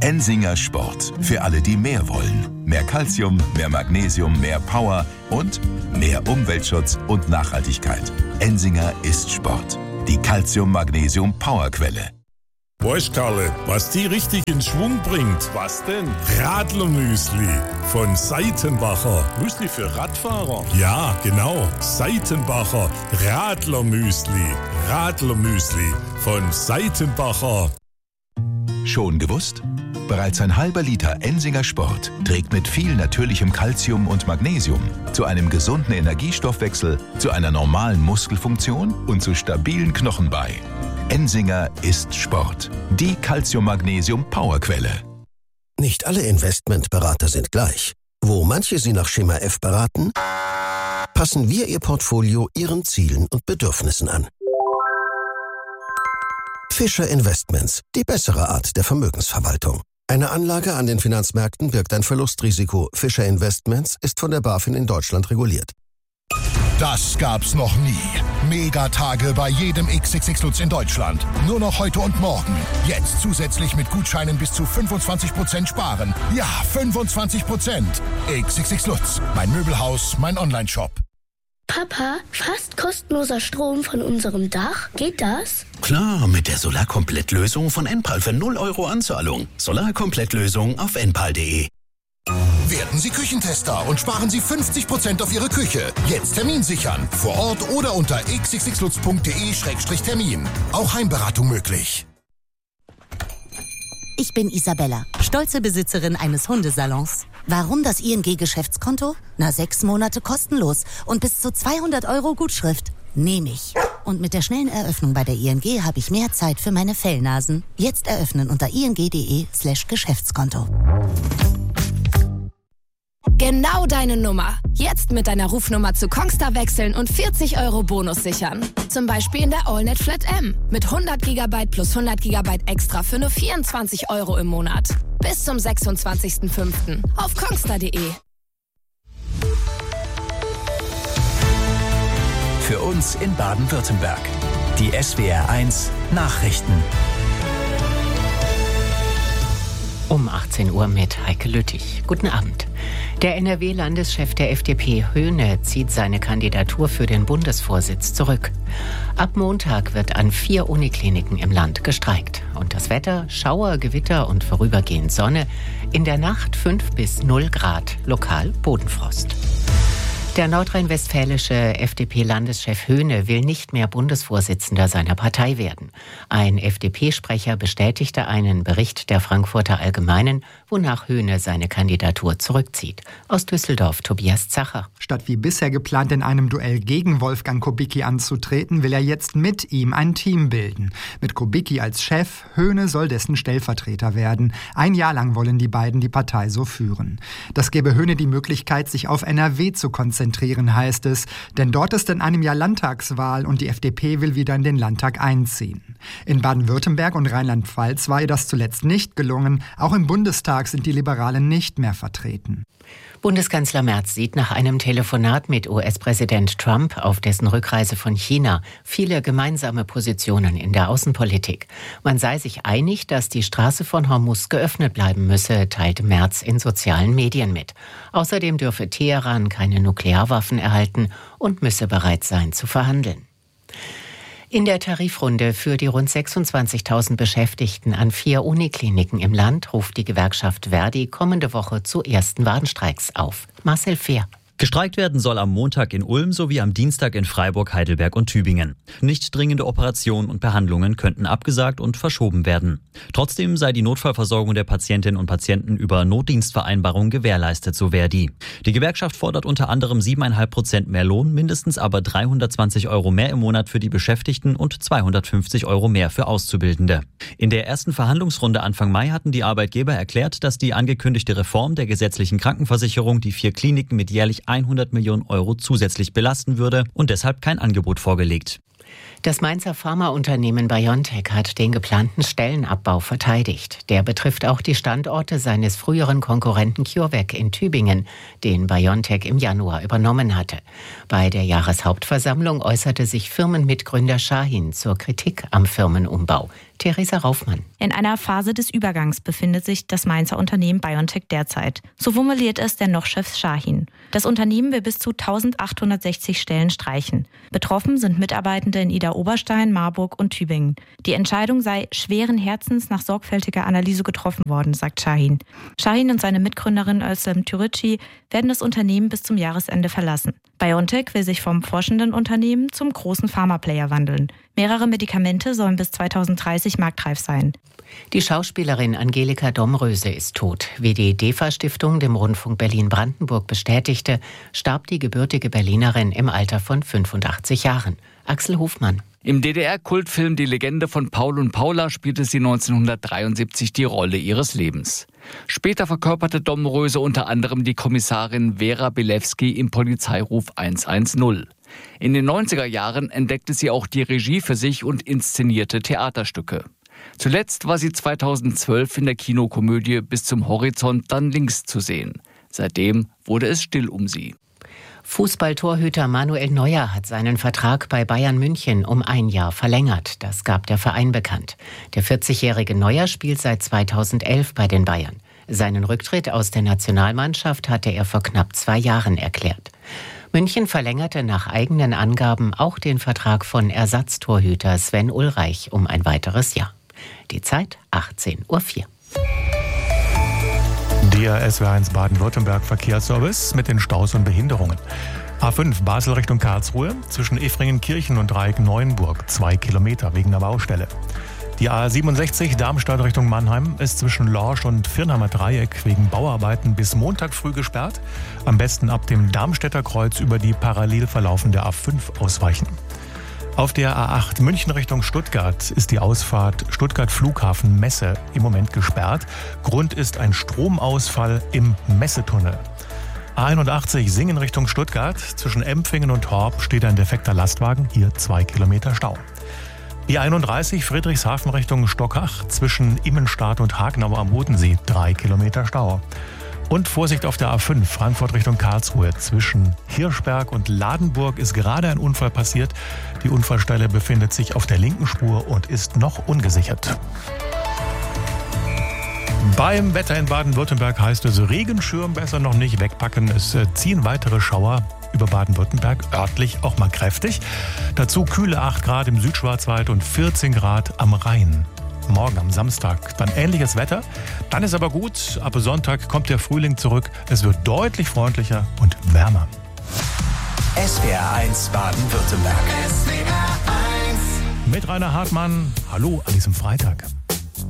Ensinger Sport. Für alle, die mehr wollen. Mehr Calcium, mehr Magnesium, mehr Power und mehr Umweltschutz und Nachhaltigkeit. Ensinger ist Sport. Die Calcium-Magnesium-Powerquelle. Weißt Karle, was die richtig in Schwung bringt? Was denn? Radlermüsli von Seitenbacher. Müsli für Radfahrer? Ja, genau. Seitenbacher Radlermüsli. Radlermüsli von Seitenbacher. Schon gewusst? Bereits ein halber Liter Ensinger Sport trägt mit viel natürlichem Calcium und Magnesium zu einem gesunden Energiestoffwechsel, zu einer normalen Muskelfunktion und zu stabilen Knochen bei. Ensinger ist Sport. Die Calcium-Magnesium-Powerquelle. Nicht alle Investmentberater sind gleich. Wo manche Sie nach Schema F beraten, passen wir Ihr Portfolio Ihren Zielen und Bedürfnissen an. Fischer Investments, die bessere Art der Vermögensverwaltung. Eine Anlage an den Finanzmärkten birgt ein Verlustrisiko. Fischer Investments ist von der BaFin in Deutschland reguliert. Das gab's noch nie. Megatage bei jedem XXX-Lutz in Deutschland. Nur noch heute und morgen. Jetzt zusätzlich mit Gutscheinen bis zu 25% sparen. Ja, 25%. XXX-Lutz. Mein Möbelhaus, mein Online-Shop. Papa, fast kostenloser Strom von unserem Dach. Geht das? Klar, mit der Solarkomplettlösung von Enpal für 0 € Anzahlung. Solarkomplettlösung auf enpal.de. Werden Sie Küchentester und sparen Sie 50% auf Ihre Küche. Jetzt Termin sichern. Vor Ort oder unter xxxlutz.de/termin. Auch Heimberatung möglich. Ich bin Isabella, stolze Besitzerin eines Hundesalons. Warum das ING-Geschäftskonto? 6 Monate kostenlos und bis zu 200 € Gutschrift. Nehme ich. Und mit der schnellen Eröffnung bei der ING habe ich mehr Zeit für meine Fellnasen. Jetzt eröffnen unter ing.de/Geschäftskonto. Genau deine Nummer. Jetzt mit deiner Rufnummer zu Kongstar wechseln und 40 € Bonus sichern. Zum Beispiel in der AllNet Flat M. Mit 100 GB plus 100 GB extra für nur 24 € im Monat. Bis zum 26.05. auf kongstar.de. Für uns in Baden-Württemberg. Die SWR1 Nachrichten. Um 18 Uhr mit Heike Lüttich. Guten Abend. Der NRW-Landeschef der FDP, Höhne, zieht seine Kandidatur für den Bundesvorsitz zurück. Ab Montag wird an 4 Unikliniken im Land gestreikt. Und das Wetter: Schauer, Gewitter und vorübergehend Sonne. In der Nacht 5 bis 0 Grad, lokal Bodenfrost. Der nordrhein-westfälische FDP-Landeschef Höhne will nicht mehr Bundesvorsitzender seiner Partei werden. Ein FDP-Sprecher bestätigte einen Bericht der Frankfurter Allgemeinen, wonach Höhne seine Kandidatur zurückzieht. Aus Düsseldorf Tobias Zacher. Statt wie bisher geplant in einem Duell gegen Wolfgang Kubicki anzutreten, will er jetzt mit ihm ein Team bilden. Mit Kubicki als Chef, Höhne soll dessen Stellvertreter werden. 1 Jahr lang wollen die beiden die Partei so führen. Das gebe Höhne die Möglichkeit, sich auf NRW zu konzentrieren, heißt es. Denn dort ist in einem Jahr Landtagswahl und die FDP will wieder in den Landtag einziehen. In Baden-Württemberg und Rheinland-Pfalz war ihr das zuletzt nicht gelungen. Auch im Bundestag sind die Liberalen nicht mehr vertreten. Bundeskanzler Merz sieht nach einem Telefonat mit US-Präsident Trump auf dessen Rückreise von China viele gemeinsame Positionen in der Außenpolitik. Man sei sich einig, dass die Straße von Hormuz geöffnet bleiben müsse, teilte Merz in sozialen Medien mit. Außerdem dürfe Teheran keine Nuklearwaffen erhalten und müsse bereit sein zu verhandeln. In der Tarifrunde für die rund 26.000 Beschäftigten an 4 Unikliniken im Land ruft die Gewerkschaft Verdi kommende Woche zu ersten Warnstreiks auf. Marcel Fehr. Gestreikt werden soll am Montag in Ulm sowie am Dienstag in Freiburg, Heidelberg und Tübingen. Nicht dringende Operationen und Behandlungen könnten abgesagt und verschoben werden. Trotzdem sei die Notfallversorgung der Patientinnen und Patienten über Notdienstvereinbarung gewährleistet, so Verdi. Die Gewerkschaft fordert unter anderem 7,5% mehr Lohn, mindestens aber 320 € mehr im Monat für die Beschäftigten und 250 € mehr für Auszubildende. In der ersten Verhandlungsrunde Anfang Mai hatten die Arbeitgeber erklärt, dass die angekündigte Reform der gesetzlichen Krankenversicherung die 4 Kliniken mit jährlich 100 Millionen € zusätzlich belasten würde und deshalb kein Angebot vorgelegt. Das Mainzer Pharmaunternehmen BioNTech hat den geplanten Stellenabbau verteidigt. Der betrifft auch die Standorte seines früheren Konkurrenten CureVac in Tübingen, den BioNTech im Januar übernommen hatte. Bei der Jahreshauptversammlung äußerte sich Firmenmitgründer Shahin zur Kritik am Firmenumbau. Theresa Raufmann. In einer Phase des Übergangs befindet sich das Mainzer Unternehmen BioNTech derzeit. So formuliert es der Noch-Chef Shahin. Das Unternehmen will bis zu 1860 Stellen streichen. Betroffen sind Mitarbeitende in Idar-Oberstein, Marburg und Tübingen. Die Entscheidung sei schweren Herzens nach sorgfältiger Analyse getroffen worden, sagt Shahin. Shahin und seine Mitgründerin Özlem Türeci werden das Unternehmen bis zum Jahresende verlassen. BioNTech will sich vom forschenden Unternehmen zum großen Pharmaplayer wandeln. Mehrere Medikamente sollen bis 2030 marktreif sein. Die Schauspielerin Angelika Domröse ist tot. Wie die DEFA-Stiftung dem Rundfunk Berlin-Brandenburg bestätigte, starb die gebürtige Berlinerin im Alter von 85 Jahren. Axel Hofmann. Im DDR-Kultfilm Die Legende von Paul und Paula spielte sie 1973 die Rolle ihres Lebens. Später verkörperte Domröse unter anderem die Kommissarin Vera Bilewski im Polizeiruf 110. In den 90er Jahren entdeckte sie auch die Regie für sich und inszenierte Theaterstücke. Zuletzt war sie 2012 in der Kinokomödie Bis zum Horizont dann links zu sehen. Seitdem wurde es still um sie. Fußballtorhüter Manuel Neuer hat seinen Vertrag bei Bayern München um 1 Jahr verlängert. Das gab der Verein bekannt. Der 40-jährige Neuer spielt seit 2011 bei den Bayern. Seinen Rücktritt aus der Nationalmannschaft hatte er vor knapp 2 Jahren erklärt. München verlängerte nach eigenen Angaben auch den Vertrag von Ersatztorhüter Sven Ulreich um ein weiteres Jahr. Die Zeit 18:04 Uhr. Der SWR1 Baden-Württemberg Verkehrsservice mit den Staus und Behinderungen. A5 Basel Richtung Karlsruhe zwischen Efringen-Kirchen und Dreieck-Neuenburg 2 Kilometer wegen der Baustelle. Die A67 Darmstadt Richtung Mannheim ist zwischen Lorsch und Firnheimer Dreieck wegen Bauarbeiten bis Montag früh gesperrt. Am besten ab dem Darmstädter Kreuz über die parallel verlaufende A5 ausweichen. Auf der A8 München Richtung Stuttgart ist die Ausfahrt Stuttgart Flughafen Messe im Moment gesperrt. Grund ist ein Stromausfall im Messetunnel. A81 Singen Richtung Stuttgart. Zwischen Empfingen und Horb steht ein defekter Lastwagen. Hier 2 Kilometer Stau. E31 Friedrichshafen Richtung Stockach. Zwischen Immenstadt und Hagnau am Bodensee 3 Kilometer Stau. Und Vorsicht auf der A5 Frankfurt Richtung Karlsruhe. Zwischen Hirschberg und Ladenburg ist gerade ein Unfall passiert. Die Unfallstelle befindet sich auf der linken Spur und ist noch ungesichert. Beim Wetter in Baden-Württemberg heißt es Regenschirm besser noch nicht wegpacken. Es ziehen weitere Schauer über Baden-Württemberg, örtlich auch mal kräftig. Dazu kühle 8 Grad im Südschwarzwald und 14 Grad am Rhein. Morgen am Samstag dann ähnliches Wetter. Dann ist aber gut, ab Sonntag kommt der Frühling zurück. Es wird deutlich freundlicher und wärmer. SWR1 Baden-Württemberg. Mit Rainer Hartmann. Hallo an diesem Freitag.